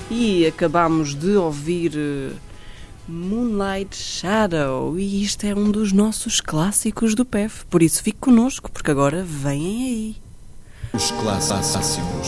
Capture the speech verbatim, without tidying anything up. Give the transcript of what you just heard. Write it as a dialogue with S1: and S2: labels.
S1: E acabámos de ouvir Moonlight Shadow, e isto é um dos nossos clássicos do P E F, por isso fique connosco, porque agora vêm aí
S2: os clássicos